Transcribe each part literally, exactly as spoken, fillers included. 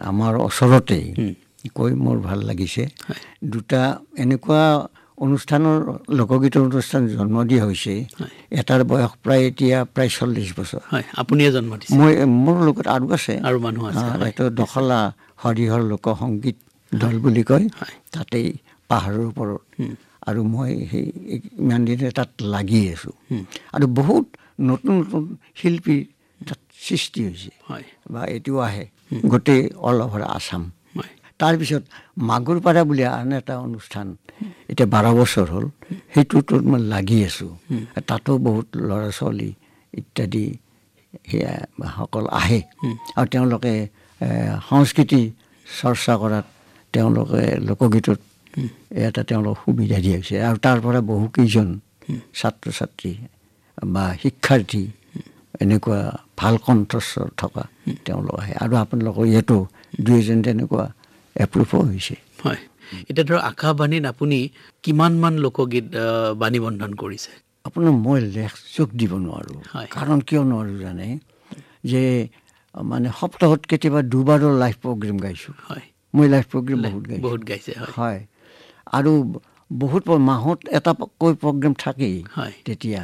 আমাৰ ওচৰতে কৈ মোৰ ভাল লাগিছে। দুটা এনেকুৱা অনুষ্ঠানৰ লোকগীতৰ অনুষ্ঠান জন্ম দিয়া হৈছে, এটাৰ বয়স প্ৰায় এতিয়া প্ৰায় চল্লিছ বছৰ। আপুনিয়ে জন্ম দিছে? মই মোৰ লগত আৰু আছে, আৰু মানুহ আছে। এইটো দখলা হৰিহৰ লোক সংগীত দল বুলি কয়, তাতেই পাহাৰৰ ওপৰত। আৰু মই সেই ইমান দিনে তাত লাগি আছোঁ। আৰু বহুত নতুন নতুন শিল্পী তাত সৃষ্টি হৈছে বা এইটোও আহে গোটেই অল অভাৰ আছাম। তাৰপিছত মাগুৰপাৰা বুলি আন এটা অনুষ্ঠান এতিয়া বাৰ বছৰ হ'ল, সেইটোতো মই লাগি আছোঁ। তাতো বহুত ল'ৰা ছোৱালী ইত্যাদি সেয়া সকল আহে আৰু তেওঁলোকে সংস্কৃতি চৰ্চা কৰাত তেওঁলোকে লোকগীতত এটা তেওঁলোক সুবিধা দিয়া হৈছে। আৰু তাৰ পৰা বহুকেইজন ছাত্ৰ ছাত্ৰী বা শিক্ষাৰ্থী এনেকুৱা ভাল কণ্ঠস্বৰ থকা তেওঁলোক আহে। আৰু আপোনালোকৰ ইয়াতো দুই এজন তেনেকুৱা এপ্ৰুভো হৈছে। হয়, এতিয়া ধৰক আকাশবাণীত আপুনি কিমানমান লোকগীত বাণীবন্ধন কৰিছে? আপোনাৰ মই লেখ যোগ দিব নোৱাৰোঁ। কাৰণ কিয় নোৱাৰোঁ জানে, যে মানে সপ্তাহত কেতিয়াবা দুবাৰো লাইভ প্ৰগ্ৰেম গাইছোঁ। মই লাইভ প্ৰগ্ৰেম বহুত গাইছোঁ। বহুত গাইছে? হয়। আৰু বহুত মাহত এটা কৈ প্ৰগ্ৰেম থাকেই তেতিয়া।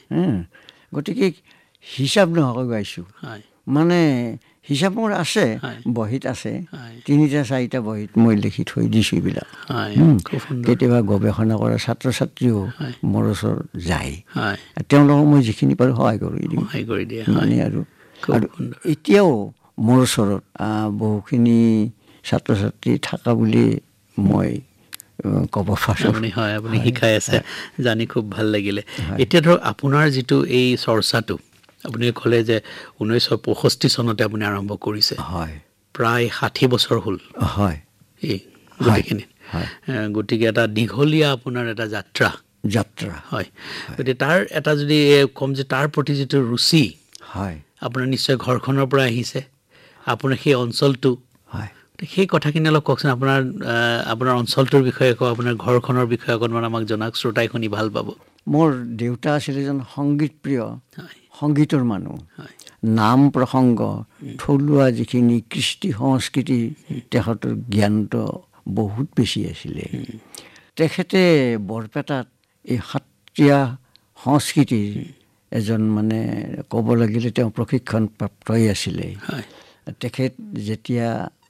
গতিকে হিচাপ নোহোৱাকৈ গাইছোঁ। মানে হিচাপ মোৰ আছে, বহীত আছে, তিনিটা চাৰিটা বহীত মই লিখি থৈ দিছোঁ এইবিলাক। কেতিয়াবা গৱেষণা কৰা ছাত্ৰ ছাত্ৰীও মোৰ ওচৰত যায়, তেওঁলোকক মই যিখিনি পাৰোঁ সহায় কৰি দিওঁ। মানে আৰু আৰু এতিয়াও মোৰ ওচৰত বহুখিনি ছাত্ৰ ছাত্ৰী থকা বুলি মই ক'ব পাৰোঁ। হয়, আপুনি শিকাই আছে, জানি খুব ভাল লাগিলে। এতিয়া ধৰক আপোনাৰ যিটো এই চৰ্চাটো আপুনি ক'লে যে ঊনৈছশ পঁয়ষষ্ঠি চনতে আপুনি আৰম্ভ কৰিছে। হয়, প্ৰায় ষাঠি বছৰ হ'ল। হয়, এই গোটেইখিনি। গতিকে এটা দীঘলীয়া আপোনাৰ এটা যাত্ৰা যাত্ৰা হয়। গতিকে তাৰ এটা যদি ক'ম যে তাৰ প্ৰতি যিটো ৰুচি, হয়, আপোনাৰ নিশ্চয় ঘৰখনৰ পৰা আহিছে, আপোনাৰ সেই অঞ্চলটো, সেই কথাখিনি অলপ কওকচোন। আপোনাৰ আপোনাৰ অঞ্চলটোৰ বিষয়ে কওক, আপোনাৰ ঘৰখনৰ বিষয়ে অকণমান আমাক জনাওক, শ্ৰোতাই শুনি ভাল পাব। মোৰ দেউতা আছিল এজন সংগীত প্ৰিয়, সংগীতৰ মানুহ। নাম প্ৰসংগ, থলুৱা যিখিনি কৃষ্টি সংস্কৃতি, তেখেতৰ জ্ঞানটো বহুত বেছি আছিলে। তেখেতে বৰপেটাত এই সত্ৰীয়া সংস্কৃতিৰ এজন মানে ক'ব লাগিলে তেওঁ প্ৰশিক্ষণপ্ৰাপ্তই আছিলে। তেখেত যেতিয়া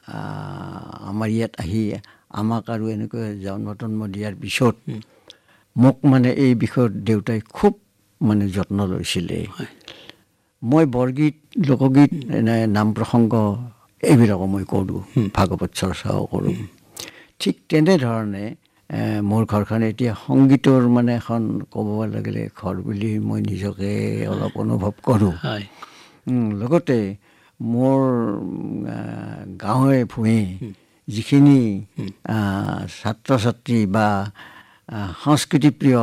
আমাৰ ইয়াত আহি আমাক আৰু এনেকৈ জন্ম জন্ম দিয়াৰ পিছত মোক মানে এই বিষয়ত দেউতাই খুব মানে যত্ন লৈছিলে। মই বৰগীত, লোকগীত, নাম প্ৰসংগ এইবিলাকো মই কৰোঁ, ভাগৱত চৰ্চাও কৰোঁ। ঠিক তেনেধৰণে মোৰ ঘৰখন এতিয়া সংগীতৰ মানে এখন ক'ব লাগিলে ঘৰ বুলি মই নিজকে অলপ অনুভৱ কৰোঁ। লগতে মোৰ গাঁৱে ভূঞে যিখিনি ছাত্ৰ ছাত্ৰী বা সংস্কৃতিপ্ৰিয়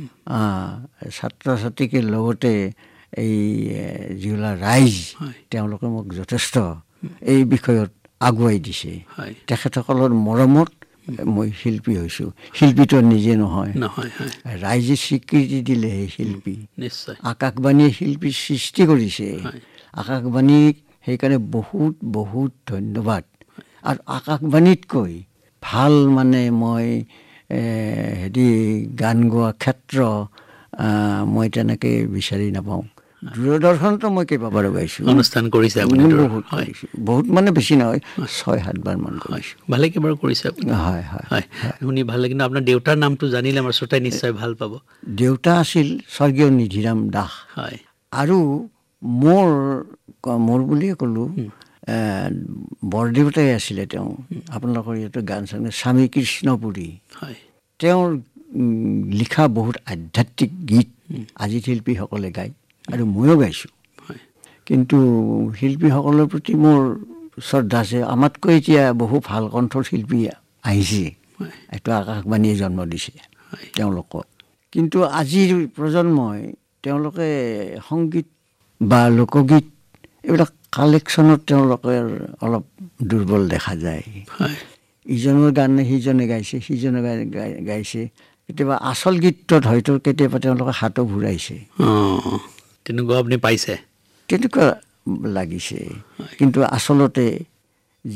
ছাত্ৰ ছাত্ৰীকে লগতে এই যিবিলাক ৰাইজ, তেওঁলোকে মোক যথেষ্ট এই বিষয়ত আগুৱাই দিছে। তেখেতসকলৰ মৰমত মই শিল্পী হৈছোঁ। শিল্পীটো নিজে নহয়, ৰাইজে স্বীকৃতি দিলেহে শিল্পী। আকাশবাণীয়ে শিল্পী সৃষ্টি কৰিছে। আকাশবাণীক সেইকাৰণে বহুত বহুত ধন্যবাদ। আৰু আকাশবাণীতকৈ ভাল মানে মই হেৰি গান গোৱা ক্ষেত্ৰ মই তেনেকৈ বিচাৰি নাপাওঁ। দূৰদৰ্শনতো মই কেইবাবাৰো গাইছোঁ, অনুষ্ঠান কৰিছে আপুনি? বহুত কৰিছোঁ, বহুত মানে বেছি নহয়, ছয় সাতবাৰ মান কৰিছোঁ। ভালে কেইবাৰ কৰিছে আপুনি? হয় হয় হয়, শুনি ভাল লাগে। কিন্তু আপোনাৰ দেউতাৰ নামটো জানিলে আমাৰ শ্ৰোতাই নিশ্চয় ভাল পাব। দেউতা আছিল স্বৰ্গীয় নিধিৰাম দাস। হয়। আৰু মোৰ মোৰ বুলিয়ে ক'লোঁ, বৰদেউতাই আছিলে তেওঁ, আপোনালোকৰ ইয়াতে গান চান স্বামী কৃষ্ণপুৰী। তেওঁৰ লিখা বহুত আধ্যাত্মিক গীত আজি শিল্পীসকলে গায় আৰু ময়ো গাইছোঁ। কিন্তু শিল্পীসকলৰ প্ৰতি মোৰ শ্ৰদ্ধা আছে। আমাতকৈ এতিয়া বহু ভাল কণ্ঠৰ শিল্পী আহিছে, এইটো আকাশবাণীয়ে জন্ম দিছে তেওঁলোকক। কিন্তু আজিৰ প্ৰজন্মই তেওঁলোকে সংগীত বা লোকগীত এইবিলাক কালেকশ্যনত তেওঁলোকে অলপ দুৰ্বল দেখা যায়। ইজনৰ গানে সিজনে গাইছে, সিজনে গাই গাইছে কেতিয়াবা আচল গীতত হয়তো কেতিয়াবা তেওঁলোকে হাতো ঘূৰাইছে। তেনেকুৱা আপুনি পাইছে? তেনেকুৱা লাগিছে। কিন্তু আচলতে